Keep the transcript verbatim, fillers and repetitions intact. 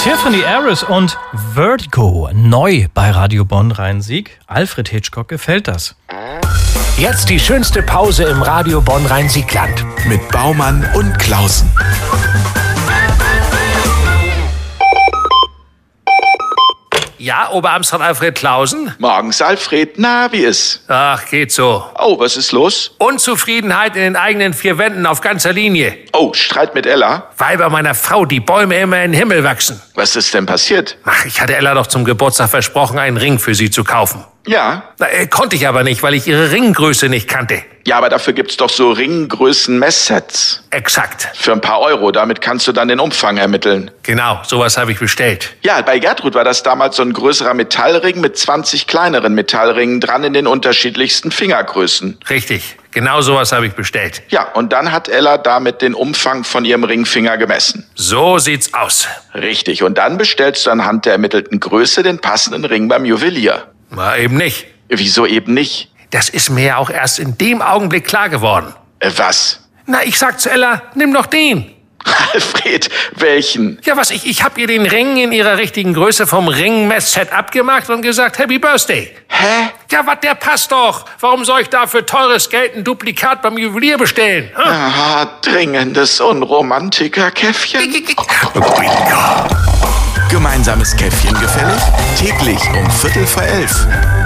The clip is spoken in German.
Hier von die Aris und Vertigo, neu bei Radio Bonn Rhein-Sieg. Alfred Hitchcock gefällt das. Jetzt die schönste Pause im Radio Bonn Rhein-Sieg-Land. Mit Baumann und Klausen. Ja, Oberamtsrat Alfred Klausen? Morgens, Alfred. Na, wie ist? Ach, geht so. Oh, was ist los? Unzufriedenheit in den eigenen vier Wänden auf ganzer Linie. Oh, Streit mit Ella? Weil bei meiner Frau die Bäume immer in den Himmel wachsen. Was ist denn passiert? Ach, ich hatte Ella doch zum Geburtstag versprochen, einen Ring für sie zu kaufen. Ja. Na, äh, konnte ich aber nicht, weil ich ihre Ringgröße nicht kannte. Ja, aber dafür gibt's doch so Ringgrößen-Messsets. Exakt. Für ein paar Euro. Damit kannst du dann den Umfang ermitteln. Genau, sowas habe ich bestellt. Ja, bei Gertrud war das damals so ein größerer Metallring mit zwanzig kleineren Metallringen dran in den unterschiedlichsten Fingergrößen. Richtig, genau sowas habe ich bestellt. Ja, und dann hat Ella damit den Umfang von ihrem Ringfinger gemessen. So sieht's aus. Richtig, und dann bestellst du anhand der ermittelten Größe den passenden Ring beim Juwelier. Na, eben nicht. Wieso eben nicht? Das ist mir ja auch erst in dem Augenblick klar geworden. Äh, was? Na, ich sag zu Ella, nimm doch den. Alfred, welchen? Ja, was, ich, ich hab ihr den Ring in ihrer richtigen Größe vom Ringmessset abgemacht und gesagt, Happy Birthday. Hä? Ja, was, der passt doch. Warum soll ich da für teures Geld ein Duplikat beim Juwelier bestellen? Hm? Ah, dringendes Unromantiker-Käffchen. Gemeinsames Käffchen gefällig? Täglich um Viertel vor elf.